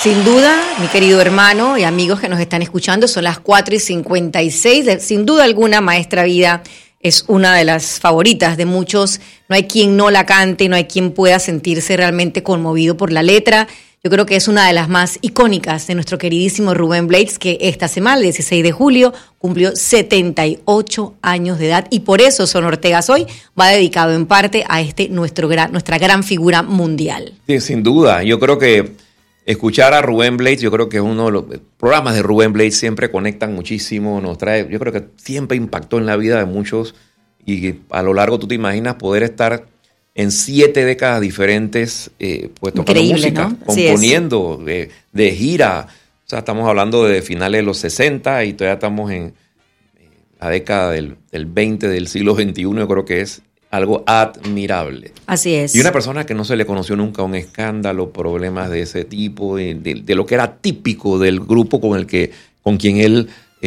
Sin duda, mi querido hermano y amigos que nos están escuchando, son las 4:56. Sin duda alguna, Maestra Vida es una de las favoritas de muchos. No hay quien no la cante, no hay quien pueda sentirse realmente conmovido por la letra. Yo creo que es una de las más icónicas de nuestro queridísimo Rubén Blades, que esta semana, el 16 de julio, cumplió 78 años de edad. Y por eso Son Ortegas hoy va dedicado en parte a nuestra gran figura mundial. Sí, sin duda. Yo creo que escuchar a Rubén Blades, yo creo que es uno de los programas de Rubén Blades siempre conectan muchísimo, nos trae, yo creo que siempre impactó en la vida de muchos y a lo largo tú te imaginas poder estar en 7 décadas diferentes, pues tocando música, ¿no? Componiendo, de gira. O sea, estamos hablando de finales de los 60 y todavía estamos en la década del 20 del siglo XXI, yo creo que es algo admirable. Así es. Y una persona que no se le conoció nunca un escándalo, problemas de ese tipo, de lo que era típico del grupo con quien él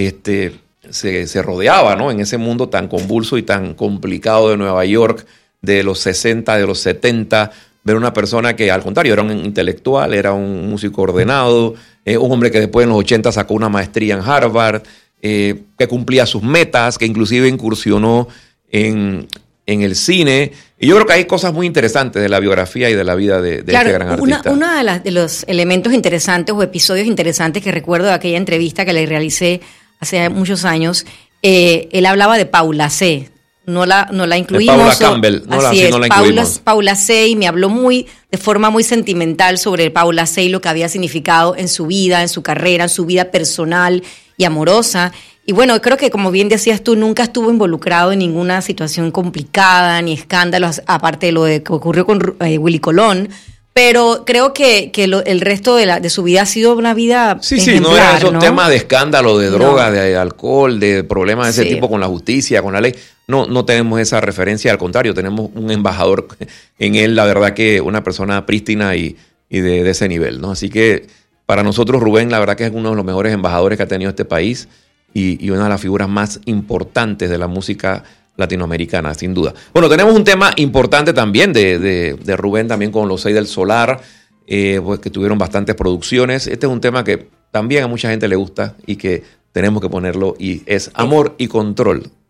se rodeaba, ¿no? En ese mundo tan convulso y tan complicado de Nueva York, de los 60, de los 70, ver una persona que al contrario era un intelectual, era un músico ordenado, un hombre que después en los 80 sacó una maestría en Harvard, que cumplía sus metas, que inclusive incursionó en el cine. Y yo creo que hay cosas muy interesantes de la biografía y de la vida de este gran artista. Una de los elementos interesantes o episodios interesantes que recuerdo de aquella entrevista que le realicé hace muchos años, él hablaba de Paula C. No la incluimos. Paula Campbell. Así es, Paula C. Y me habló de forma muy sentimental sobre Paula C. y lo que había significado en su vida, en su carrera, en su vida personal y amorosa. Y bueno, creo que como bien decías tú, nunca estuvo involucrado en ninguna situación complicada, ni escándalos, aparte de lo que ocurrió con Willy Colón. Pero creo que el resto de su vida ha sido una vida ejemplar, no eran esos temas de escándalo, de drogas, de alcohol, de problemas de ese tipo con la justicia, con la ley. No tenemos esa referencia, al contrario, tenemos un embajador en él, la verdad que una persona prístina y de ese nivel, ¿no? Así que para nosotros Rubén, la verdad que es uno de los mejores embajadores que ha tenido este país y una de las figuras más importantes de la música latinoamericana, sin duda. Bueno, tenemos un tema importante también de Rubén, también con Los 6 del Solar, pues que tuvieron bastantes producciones. Este es un tema que también a mucha gente le gusta y que tenemos que ponerlo, y es Amor y Control.